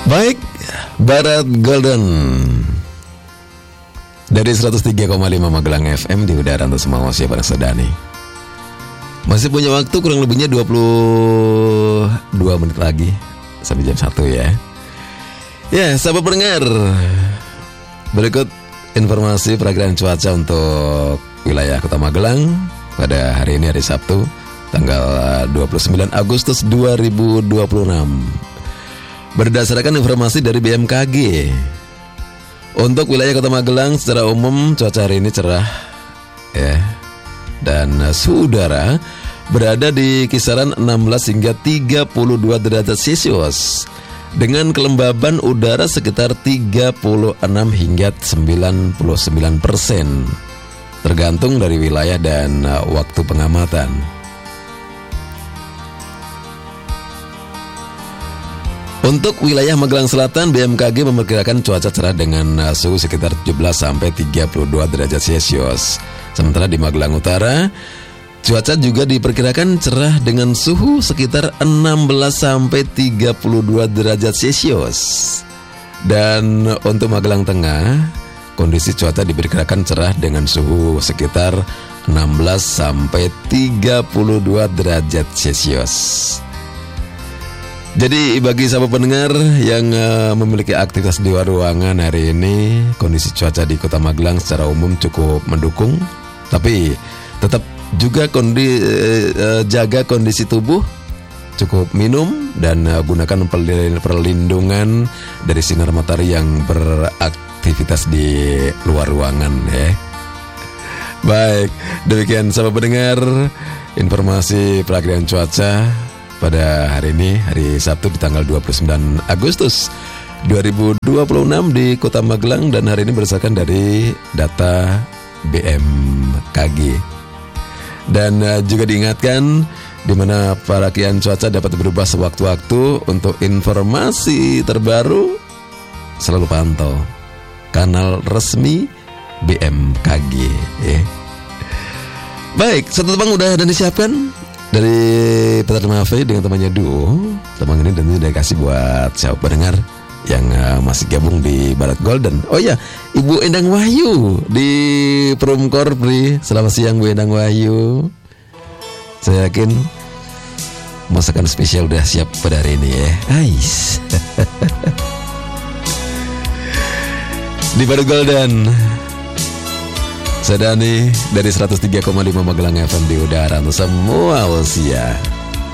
Baik, Barat Golden dari 103,5 Magelang FM di udara untuk semua manusia pada Sedani. Masih punya waktu kurang lebihnya 22 menit lagi sampai jam 1 ya. Ya, sahabat pendengar, berikut informasi perakiraan cuaca untuk wilayah Kota Magelang pada hari ini, hari Sabtu, tanggal 29 Agustus 2026. Berdasarkan informasi dari BMKG, untuk wilayah Kota Magelang secara umum cuaca hari ini cerah ya. Dan suhu udara berada di kisaran 16 hingga 32 derajat Celcius dengan kelembaban udara sekitar 36 hingga 99%, tergantung dari wilayah dan waktu pengamatan. Untuk wilayah Magelang Selatan, BMKG memperkirakan cuaca cerah dengan suhu sekitar 17 sampai 32 derajat Celcius. Sementara di Magelang Utara, cuaca juga diperkirakan cerah dengan suhu sekitar 16 sampai 32 derajat Celcius. Dan untuk Magelang Tengah, kondisi cuaca diperkirakan cerah dengan suhu sekitar 16 sampai 32 derajat Celcius. Jadi bagi sahabat pendengar yang memiliki aktivitas di luar ruangan hari ini, kondisi cuaca di Kota Magelang secara umum cukup mendukung. Tapi tetap juga jaga kondisi tubuh, cukup minum dan gunakan perlindungan dari sinar matahari yang beraktivitas di luar ruangan ya. Baik, demikian sahabat pendengar informasi perakiraan cuaca pada hari ini, hari Sabtu di tanggal 29 Agustus 2026 di Kota Magelang, dan hari ini berdasarkan dari data BMKG. Dan juga diingatkan di mana perakiraan cuaca dapat berubah sewaktu-waktu. Untuk informasi terbaru selalu pantau kanal resmi BMKG ya. Baik, satu tebang udah dan disiapkan dari Peter Mafe dengan temannya Duo. Tebang ini tentunya dikasih buat sahabat pendengar yang masih gabung di Barat Golden. Oh ya, Ibu Endang Wahyu di Promkor Pri. Selamat siang Bu Endang Wahyu. Saya yakin masakan spesial udah siap pada hari ini ya. Ais. Di Barat Golden, saya Dani dari 103,5 Magelang FM di udara untuk semua usia.